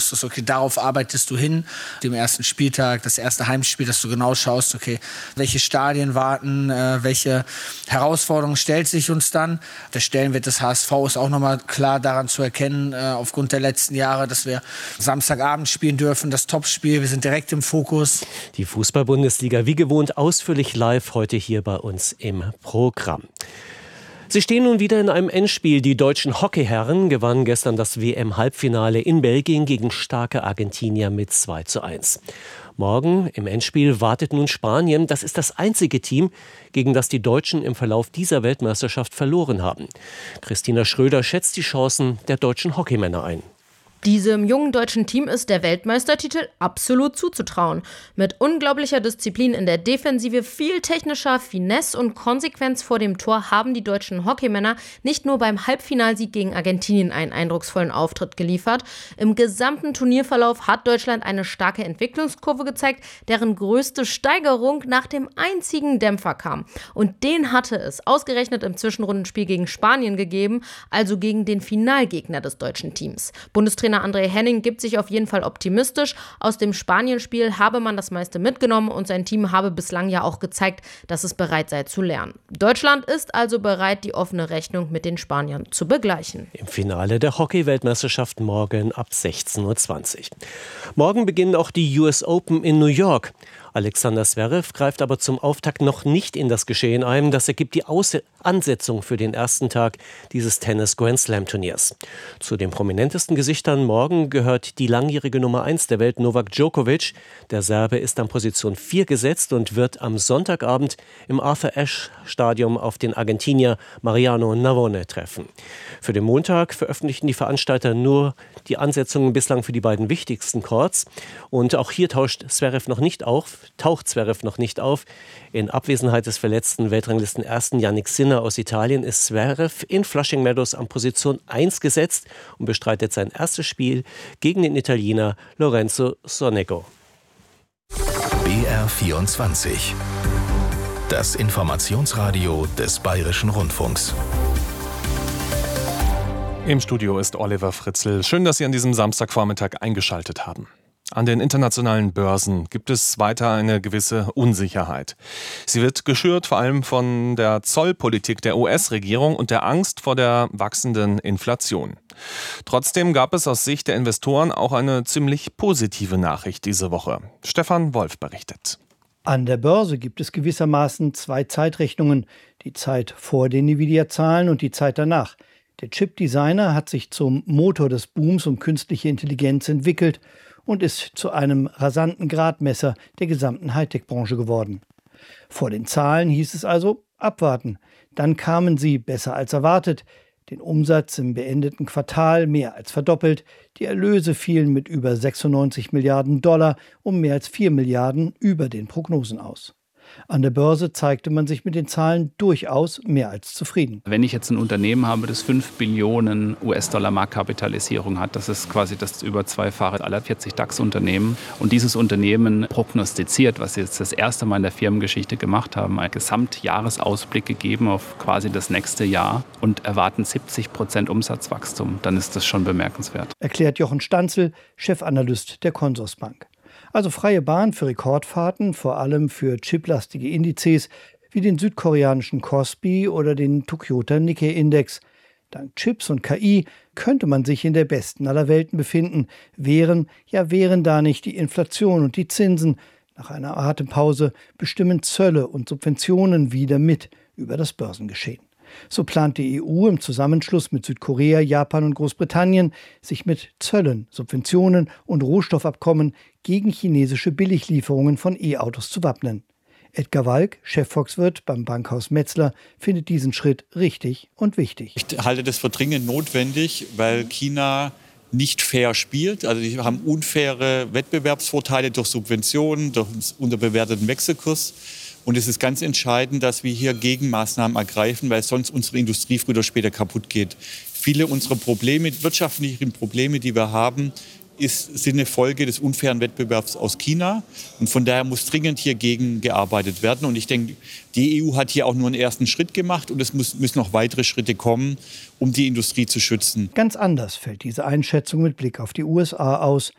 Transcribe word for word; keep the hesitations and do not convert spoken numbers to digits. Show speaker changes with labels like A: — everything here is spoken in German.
A: wusstest, okay, darauf arbeitest du hin, dem ersten Spieltag, das erste Heimspiel, dass du genau schaust, okay, welche Stadien warten, äh, welche Herausforderungen stellt sich uns dann. Der Stellenwert des H S V ist auch nochmal klar daran zu erkennen, äh, aufgrund der letzten Jahre, dass wir Samstagabend spielen dürfen, das Topspiel, wir sind direkt im Fokus.
B: Die Fußball-Bundesliga wie gewohnt ausführlich live heute hier bei uns im Programm. Sie stehen nun wieder in einem Endspiel. Die deutschen Hockeyherren gewannen gestern das W M-Halbfinale in Belgien gegen starke Argentinier mit zwei zu eins. Morgen im Endspiel wartet nun Spanien. Das ist das einzige Team, gegen das die Deutschen im Verlauf dieser Weltmeisterschaft verloren haben. Christina Schröder schätzt die Chancen der deutschen Hockeymänner ein.
C: Diesem jungen deutschen Team ist der Weltmeistertitel absolut zuzutrauen. Mit unglaublicher Disziplin in der Defensive, viel technischer Finesse und Konsequenz vor dem Tor haben die deutschen Hockeymänner nicht nur beim Halbfinalsieg gegen Argentinien einen eindrucksvollen Auftritt geliefert. Im gesamten Turnierverlauf hat Deutschland eine starke Entwicklungskurve gezeigt, deren größte Steigerung nach dem einzigen Dämpfer kam. Und den hatte es ausgerechnet im Zwischenrundenspiel gegen Spanien gegeben, also gegen den Finalgegner des deutschen Teams. Bundestrainer André Henning gibt sich auf jeden Fall optimistisch. Aus dem Spanien-Spiel habe man das meiste mitgenommen und sein Team habe bislang ja auch gezeigt, dass es bereit sei zu lernen. Deutschland ist also bereit, die offene Rechnung mit den Spaniern zu begleichen.
B: Im Finale der Hockey-Weltmeisterschaft morgen ab sechzehn Uhr zwanzig. Morgen beginnen auch die U S Open in New York. Alexander Zverev greift aber zum Auftakt noch nicht in das Geschehen ein. Das ergibt die Aus- Ansetzung für den ersten Tag dieses Tennis-Grand-Slam-Turniers. Zu den prominentesten Gesichtern morgen gehört die langjährige Nummer eins der Welt, Novak Djokovic. Der Serbe ist an Position vier gesetzt und wird am Sonntagabend im Arthur-Ashe-Stadion auf den Argentinier Mariano Navone treffen. Für den Montag veröffentlichten die Veranstalter nur die Ansetzungen bislang für die beiden wichtigsten Courts. Und auch hier tauscht Zverev noch nicht auf. taucht Zverev noch nicht auf. In Abwesenheit des verletzten Weltranglisten-Ersten Jannik Sinner aus Italien ist Zverev in Flushing Meadows an Position eins gesetzt und bestreitet sein erstes Spiel gegen den Italiener Lorenzo Sonego.
D: B R vierundzwanzig. Das Informationsradio des Bayerischen Rundfunks.
E: Im Studio ist Oliver Fritzl. Schön, dass Sie an diesem Samstagvormittag eingeschaltet haben. An den internationalen Börsen gibt es weiter eine gewisse Unsicherheit. Sie wird geschürt vor allem von der Zollpolitik der U S-Regierung und der Angst vor der wachsenden Inflation. Trotzdem gab es aus Sicht der Investoren auch eine ziemlich positive Nachricht diese Woche. Stefan Wolf berichtet.
F: An der Börse gibt es gewissermaßen zwei Zeitrechnungen. Die Zeit vor den Nvidia-Zahlen und die Zeit danach. Der Chip-Designer hat sich zum Motor des Booms um künstliche Intelligenz entwickelt und ist zu einem rasanten Gradmesser der gesamten Hightech-Branche geworden. Vor den Zahlen hieß es also abwarten. Dann kamen sie besser als erwartet. Den Umsatz im beendeten Quartal mehr als verdoppelt. Die Erlöse fielen mit über sechsundneunzig Milliarden Dollar um mehr als vier Milliarden über den Prognosen aus. An der Börse zeigte man sich mit den Zahlen durchaus mehr als zufrieden.
G: Wenn ich jetzt ein Unternehmen habe, das fünf Billionen U S-Dollar Marktkapitalisierung hat, das ist quasi das über zweifache aller vierzig DAX-Unternehmen. Und dieses Unternehmen prognostiziert, was sie jetzt das erste Mal in der Firmengeschichte gemacht haben, einen Gesamtjahresausblick gegeben auf quasi das nächste Jahr und erwarten siebzig Prozent Umsatzwachstum, dann ist das schon bemerkenswert.
F: Erklärt Jochen Stanzel, Chefanalyst der Consorsbank. Also freie Bahn für Rekordfahrten, vor allem für chiplastige Indizes wie den südkoreanischen Kospi oder den Tokyota Nikkei-Index. Dank Chips und K I könnte man sich in der besten aller Welten befinden. Wären, ja wären da nicht die Inflation und die Zinsen. Nach einer Atempause bestimmen Zölle und Subventionen wieder mit über das Börsengeschehen. So plant die E U im Zusammenschluss mit Südkorea, Japan und Großbritannien, sich mit Zöllen, Subventionen und Rohstoffabkommen gegen chinesische Billiglieferungen von E-Autos zu wappnen. Edgar Walk, Chefvolkswirt beim Bankhaus Metzler, findet diesen Schritt richtig und wichtig.
H: Ich halte das für dringend notwendig, weil China nicht fair spielt. Also die haben unfaire Wettbewerbsvorteile durch Subventionen, durch einen unterbewerteten Wechselkurs. Und es ist ganz entscheidend, dass wir hier Gegenmaßnahmen ergreifen, weil sonst unsere Industrie früher oder später kaputt geht. Viele unserer Probleme, wirtschaftlichen Probleme, die wir haben, ist, sind eine Folge des unfairen Wettbewerbs aus China. Und von daher muss dringend hier gegen gearbeitet werden. Und ich denke, die E U hat hier auch nur einen ersten Schritt gemacht und es muss, müssen noch weitere Schritte kommen, um die Industrie zu schützen.
F: Ganz anders fällt diese Einschätzung mit Blick auf die U S A aus.